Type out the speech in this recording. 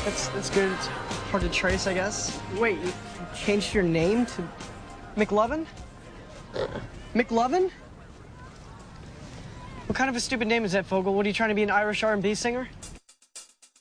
That's good. It's hard to trace, I guess. Wait, you changed your name to McLovin? McLovin? What kind of a stupid name is that, Fogel? What, are you trying to be an Irish R&B singer?